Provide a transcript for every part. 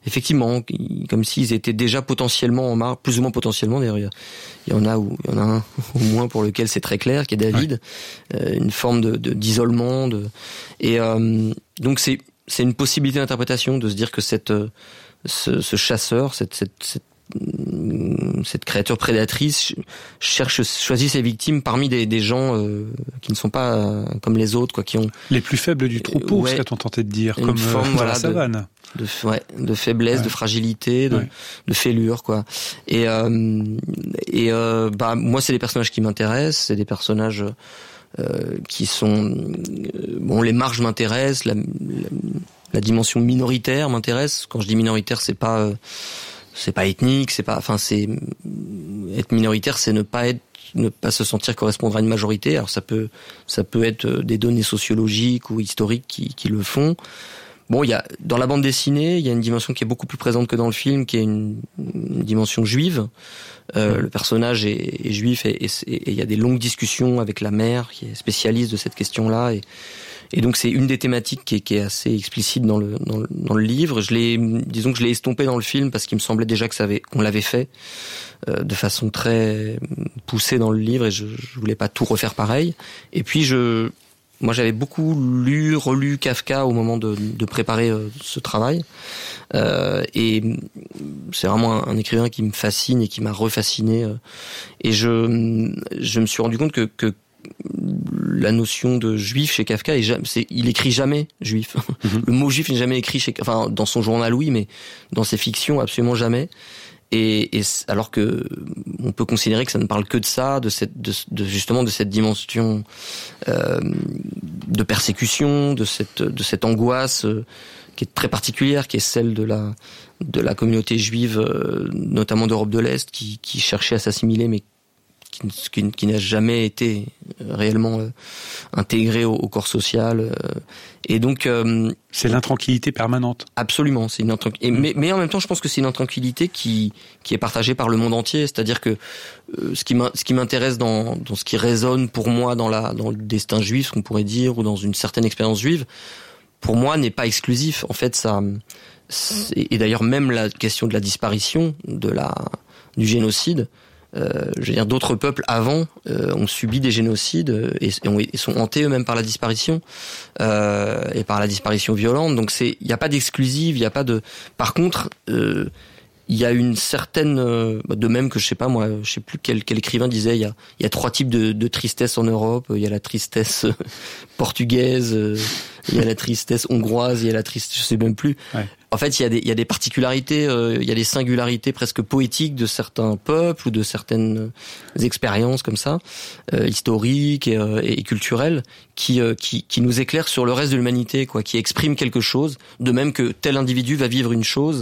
effectivement, comme s'ils étaient déjà potentiellement en marge, plus ou moins potentiellement. D'ailleurs, il y en a un au moins pour lequel c'est très clair, qui est David, une forme d'isolement, donc c'est une possibilité d'interprétation de se dire que ce chasseur, cette créature prédatrice choisit ses victimes parmi des gens qui ne sont pas comme les autres, quoi, qui ont les plus faibles du troupeau, ce qu'a-on tenté de dire, comme forme, dans la savane, de faiblesse, de fragilité, de fêlure, quoi. Et moi, c'est des personnages qui m'intéressent, c'est des personnages qui sont les marges m'intéressent, la dimension minoritaire m'intéresse. Quand je dis minoritaire, c'est pas ethnique, être minoritaire, c'est ne pas se sentir correspondre à une majorité. Alors ça peut être des données sociologiques ou historiques qui le font. Bon, dans la bande dessinée, il y a une dimension qui est beaucoup plus présente que dans le film, qui est une dimension juive. Le personnage est juif et il y a des longues discussions avec la mère qui est spécialiste de cette question-là, et donc c'est une des thématiques qui est assez explicite dans le livre. Disons que je l'ai estompé dans le film parce qu'il me semblait déjà qu'on l'avait fait de façon très poussée dans le livre, et je voulais pas tout refaire pareil. Et puis moi j'avais beaucoup relu Kafka au moment de préparer ce travail, et c'est vraiment un écrivain qui me fascine et qui m'a refasciné, et je me suis rendu compte que la notion de juif chez Kafka il écrit jamais juif. Le mot juif n'est jamais écrit dans son journal, oui, mais dans ses fictions absolument jamais. Et alors que on peut considérer que ça ne parle que de ça, justement de cette dimension de persécution, de cette angoisse qui est très particulière, qui est celle de la communauté juive, notamment d'Europe de l'Est, qui cherchait à s'assimiler, mais qui n'a jamais été réellement intégré au corps social, et donc c'est l'intranquillité permanente. Absolument, c'est mais en même temps, je pense que c'est une intranquillité qui est partagée par le monde entier. C'est-à-dire que ce qui m'intéresse dans ce qui résonne pour moi dans le destin juif, qu'on pourrait dire, ou dans une certaine expérience juive, pour moi n'est pas exclusif. En fait, et d'ailleurs même la question de la disparition, du génocide. Je veux dire, d'autres peuples avant ont subi des génocides et sont hantés eux-mêmes par la disparition, et par la disparition violente. Donc il n'y a pas d'exclusive, il n'y a pas de. Par contre, il y a une certaine, de même que je sais plus quel écrivain disait, il y a 3 types de tristesse en Europe. Il y a la tristesse portugaise, il y a la tristesse hongroise, il y a la tristesse, je sais même plus. Ouais. En fait, il y a des particularités, il y a des singularités presque poétiques de certains peuples ou de certaines expériences comme ça, historiques et culturelles, qui nous éclairent sur le reste de l'humanité, quoi, qui expriment quelque chose, de même que tel individu va vivre une chose.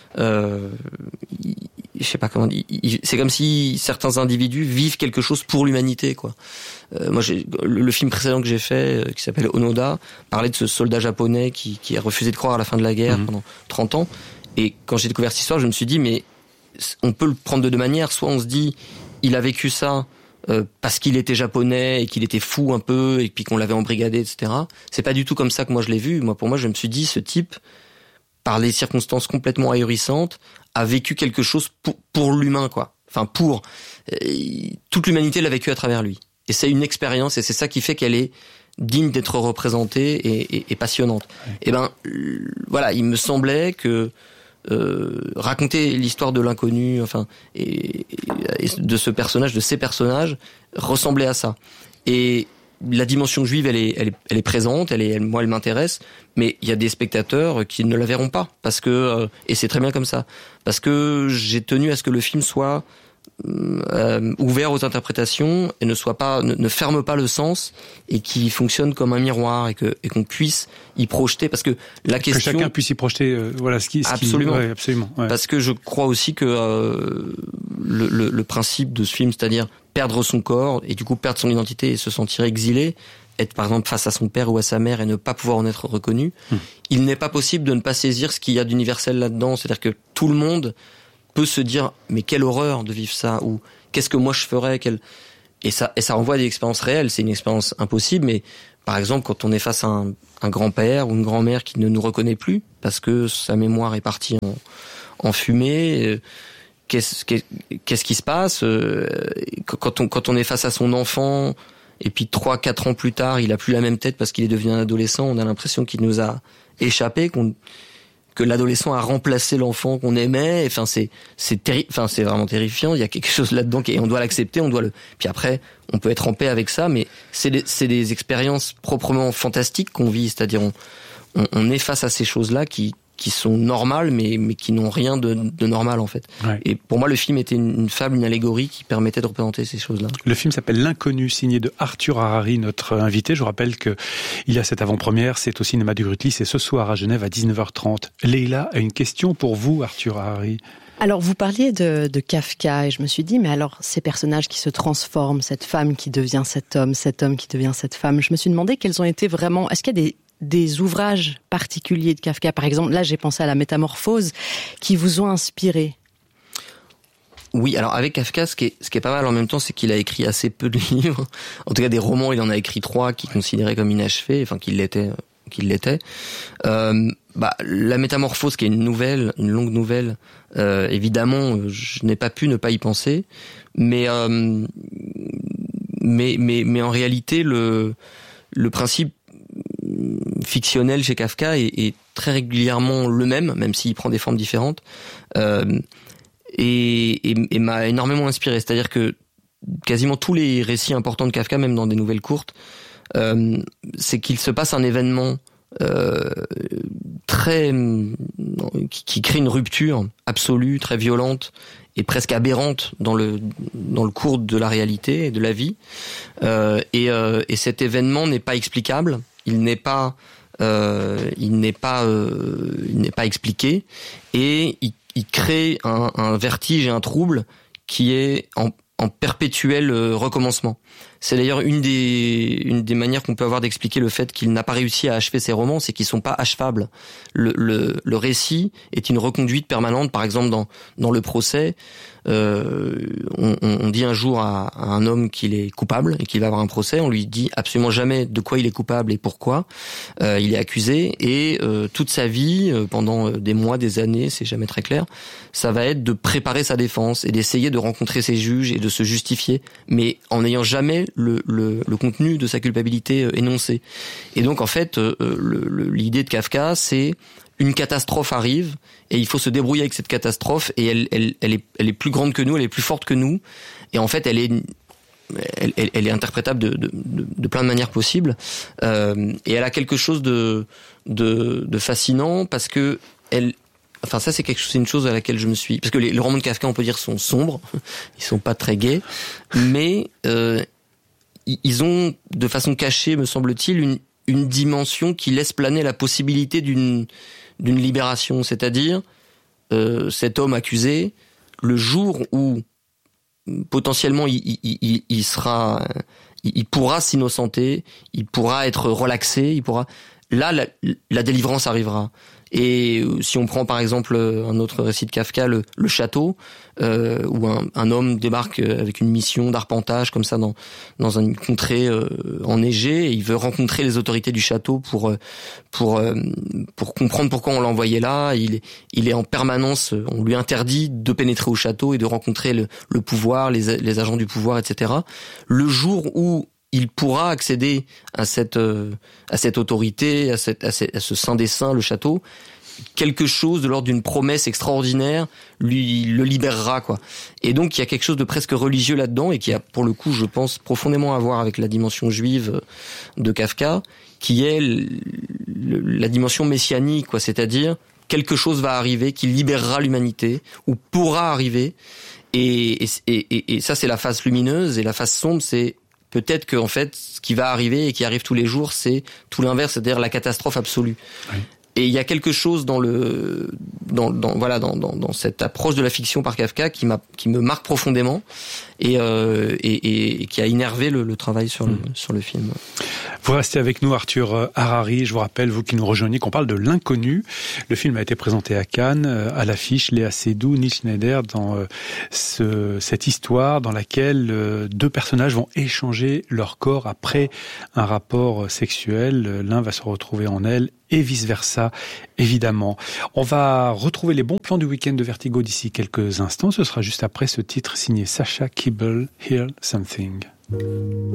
Je sais pas comment dire. C'est comme si certains individus vivent quelque chose pour l'humanité, quoi. Moi, le film précédent que j'ai fait, qui s'appelle Onoda, parlait de ce soldat japonais qui a refusé de croire à la fin de la guerre pendant 30 ans. Et quand j'ai découvert cette histoire, je me suis dit, mais on peut le prendre de 2 manières. Soit on se dit, il a vécu ça parce qu'il était japonais et qu'il était fou un peu et puis qu'on l'avait embrigadé, etc. C'est pas du tout comme ça que moi je l'ai vu. Pour moi, je me suis dit, ce type, par les circonstances complètement ahurissantes, a vécu quelque chose pour l'humain, quoi. Enfin, toute l'humanité l'a vécu à travers lui. Et c'est une expérience, et c'est ça qui fait qu'elle est digne d'être représentée et passionnante. Ouais. Et voilà, il me semblait que raconter l'histoire de l'inconnu, enfin, et de ce personnage, de ces personnages, ressemblait à ça. Et la dimension juive, elle est présente, moi, elle m'intéresse, mais il y a des spectateurs qui ne la verront pas, parce que, et c'est très bien comme ça, parce que j'ai tenu à ce que le film soit ouvert aux interprétations et ne ferme pas le sens, et qui fonctionne comme un miroir, et qu'on puisse y projeter, parce que la question, que chacun puisse y projeter, voilà absolument. Ouais, absolument. Ouais. Parce que je crois aussi que le principe de ce film, c'est-à-dire perdre son corps et du coup perdre son identité et se sentir exilé, être par exemple face à son père ou à sa mère et ne pas pouvoir en être reconnu, il n'est pas possible de ne pas saisir ce qu'il y a d'universel là-dedans. C'est-à-dire que tout le monde peut se dire, mais quelle horreur de vivre ça, ou qu'est-ce que moi je ferais, et ça renvoie à des expériences réelles. C'est une expérience impossible, mais par exemple, quand on est face à un grand-père ou une grand-mère qui ne nous reconnaît plus parce que sa mémoire est partie en fumée, qu'est-ce qui se passe quand on est face à son enfant et puis 3-4 ans plus tard, il a plus la même tête parce qu'il est devenu un adolescent, on a l'impression qu'il nous a échappé, que l'adolescent a remplacé l'enfant qu'on aimait. Enfin, c'est vraiment terrifiant. Il y a quelque chose là-dedans et on doit l'accepter, puis après, on peut être en paix avec ça, mais c'est des expériences proprement fantastiques qu'on vit, c'est-à-dire on est face à ces choses-là qui sont normales, mais qui n'ont rien de normal, en fait. Ouais. Et pour moi, le film était une fable, une allégorie qui permettait de représenter ces choses-là. Le film s'appelle L'Inconnu, signé de Arthur Harari, notre invité. Je vous rappelle qu'il y a cette avant-première, c'est au cinéma du Grutli, c'est ce soir à Genève à 19h30. Leïla a une question pour vous, Arthur Harari. Alors, vous parliez de Kafka, et je me suis dit, mais alors, ces personnages qui se transforment, cette femme qui devient cet homme qui devient cette femme, je me suis demandé quels ont été vraiment... Est-ce qu'il y a des ouvrages particuliers de Kafka, par exemple, là j'ai pensé à la Métamorphose, qui vous ont inspiré? Oui, alors avec Kafka, ce qui est pas mal en même temps, c'est qu'il a écrit assez peu de livres. En tout cas, des romans, il en a écrit 3 qu'il considérait comme inachevés, enfin qu'il l'était. La Métamorphose, qui est une longue nouvelle, évidemment, je n'ai pas pu ne pas y penser, mais en réalité, le principe fictionnel chez Kafka est très régulièrement le même s'il prend des formes différentes, et m'a énormément inspiré. C'est-à-dire que quasiment tous les récits importants de Kafka, même dans des nouvelles courtes, c'est qu'il se passe un événement qui crée une rupture absolue, très violente et presque aberrante dans le cours de la réalité et de la vie, et cet événement n'est pas explicable. Il n'est pas expliqué, et il crée un vertige et un trouble qui est en perpétuel recommencement. C'est d'ailleurs une des manières qu'on peut avoir d'expliquer le fait qu'il n'a pas réussi à achever ses romans, c'est qu'ils sont pas achevables. Le récit est une reconduite permanente. Par exemple, dans le procès, on dit un jour à un homme qu'il est coupable et qu'il va avoir un procès. On lui dit absolument jamais de quoi il est coupable et pourquoi. Il est accusé, et toute sa vie, pendant des mois, des années, c'est jamais très clair, ça va être de préparer sa défense et d'essayer de rencontrer ses juges et de se justifier, mais en n'ayant jamais le contenu de sa culpabilité énoncé. Et donc en fait, l'idée de Kafka, c'est une catastrophe arrive et il faut se débrouiller avec cette catastrophe, et elle est plus grande que nous, elle est plus forte que nous, et en fait elle est interprétable de plein de manières possibles, et elle a quelque chose de fascinant parce que ça c'est une chose à laquelle je me suis, parce que les romans de Kafka, on peut dire, sont sombres, ils sont pas très gais, mais ils ont de façon cachée, me semble-t-il, une dimension qui laisse planer la possibilité d'une libération, c'est-à-dire cet homme accusé, le jour où potentiellement il pourra s'innocenter, il pourra être relaxé, là la délivrance arrivera. Et si on prend par exemple un autre récit de Kafka, le Château, où un homme débarque avec une mission d'arpentage comme ça dans une contrée enneigée, et il veut rencontrer les autorités du château pour comprendre pourquoi on l'a envoyé là. Il est en permanence, on lui interdit de pénétrer au château et de rencontrer le pouvoir, les agents du pouvoir, etc. Le jour où il pourra accéder à cette autorité, à ce saint des saints, le château, quelque chose de l'ordre d'une promesse extraordinaire le libérera, quoi. Et donc il y a quelque chose de presque religieux là-dedans, et qui a, pour le coup, je pense, profondément à voir avec la dimension juive de Kafka, qui est la dimension messianique, quoi. C'est-à-dire quelque chose va arriver qui libérera l'humanité, ou pourra arriver, et ça c'est la face lumineuse, et la face sombre, c'est peut-être que, en fait, ce qui va arriver et qui arrive tous les jours, c'est tout l'inverse, c'est-à-dire la catastrophe absolue. Oui. Et il y a quelque chose dans cette approche de la fiction par Kafka qui me marque profondément et qui a énervé le travail sur le film. Vous restez avec nous, Arthur Harari. Je vous rappelle, vous qui nous rejoignez, qu'on parle de L'Inconnu. Le film a été présenté à Cannes, à l'affiche, Léa Seydoux, Neil Schneider, dans cette histoire dans laquelle deux personnages vont échanger leur corps après un rapport sexuel. L'un va se retrouver en elle et vice-versa, évidemment. On va retrouver les bons plans du week-end de Vertigo d'ici quelques instants. Ce sera juste après ce titre signé Sacha Kibble, Hear Something.